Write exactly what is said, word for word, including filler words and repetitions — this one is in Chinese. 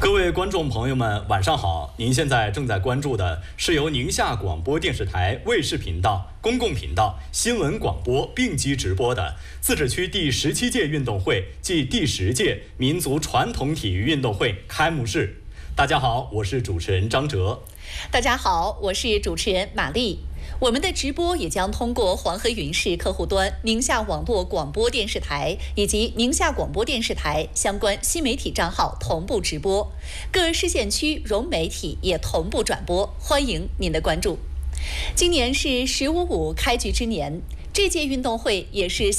各位观众朋友们，晚上好！您现在正在关注的是由宁夏广播电视台卫视频道、公共频道、新闻广播并机直播的自治区第十七届运动会暨第十届民族传统体育运动会开幕式。大家好，我是主持人张哲。 大家好，我是主持人马丽。我们的直播也将通过黄河云视客户端、宁夏网络广播电视台以及宁夏广播电视台相关新媒体账号同步直播，各市县区融媒体也同步转播，欢迎您的关注。今年是十五五开局之年，这届运动会也是